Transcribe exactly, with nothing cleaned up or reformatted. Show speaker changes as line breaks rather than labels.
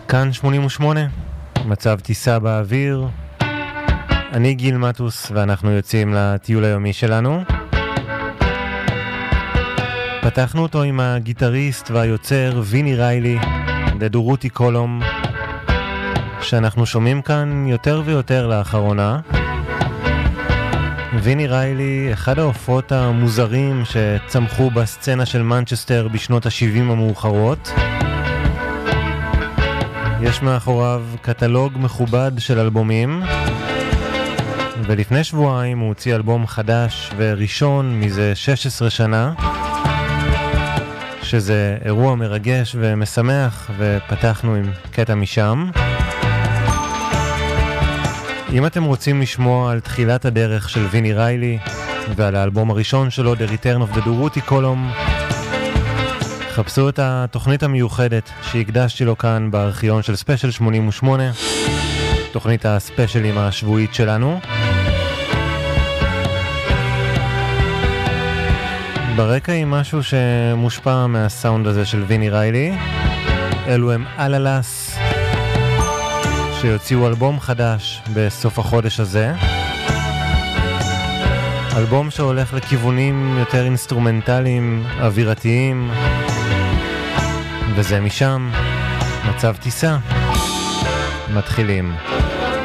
כאן שמונים ושמונה, מצב טיסה באוויר. אני גיל מטוס ואנחנו יוצאים לטיול היומי שלנו. פתחנו אותו עם הגיטריסט והיוצר ויני ריילי, The Durruti Column, שאנחנו שומעים כאן יותר ויותר לאחרונה. ויני ריילי, אחד ההופעות המוזרים שצמחו בסצנה של מנצ'סטר בשנות ה-שבעים המאוחרות. יש מאחוריו קטלוג מכובד של אלבומים, ולפני שבועיים הוא הוציא אלבום חדש וראשון מזה שש עשרה שנה, שזה אירוע מרגש ומשמח, ופתחנו עם קטע משם. אם אתם רוצים לשמוע על תחילת הדרך של ויני ריילי ועל האלבום הראשון שלו, The Return of the Durruti Column, חפשו את התוכנית המיוחדת שהקדשתי לו כאן בארכיון של ספיישל שמונים ושמונה, תוכנית הספיישלים השבועית שלנו. ברקע היא משהו שמושפע מהסאונד הזה של ויני ריילי. אלו הם אללס, שיוציאו אלבום חדש בסוף החודש הזה. אלבום שהולך לכיוונים יותר אינסטרומנטליים, אווירתיים, וזה משם. מצב טיסה. מתחילים.